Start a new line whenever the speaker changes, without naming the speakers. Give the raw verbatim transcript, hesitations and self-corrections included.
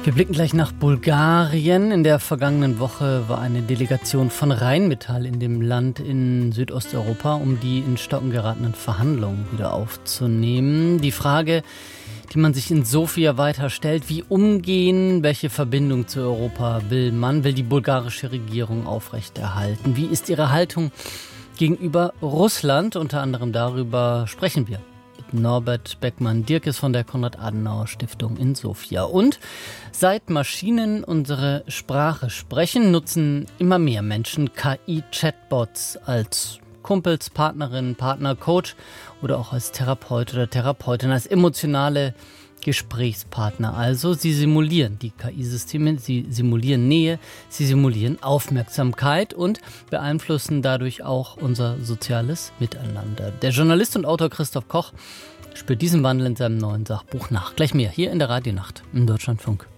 Wir blicken gleich nach Bulgarien. In der vergangenen Woche war eine Delegation von Rheinmetall in dem Land in Südosteuropa, um die in Stocken geratenen Verhandlungen wieder aufzunehmen. Die Frage, die man sich in Sofia weiter stellt: Wie umgehen? Welche Verbindung zu Europa will man, will die bulgarische Regierung aufrechterhalten? Wie ist ihre Haltung gegenüber Russland? Unter anderem darüber sprechen wir mit Norbert Beckmann-Dirkes von der Konrad-Adenauer-Stiftung in Sofia. Und seit Maschinen unsere Sprache sprechen, nutzen immer mehr Menschen K I-Chatbots als Kumpels, Partnerin, Partner, Coach oder auch als Therapeut oder Therapeutin, als emotionale Gesprächspartner. Also sie simulieren die K I-Systeme, sie simulieren Nähe, sie simulieren Aufmerksamkeit und beeinflussen dadurch auch unser soziales Miteinander. Der Journalist und Autor Christoph Koch spürt diesen Wandel in seinem neuen Sachbuch nach. Gleich mehr hier in der Radionacht im Deutschlandfunk.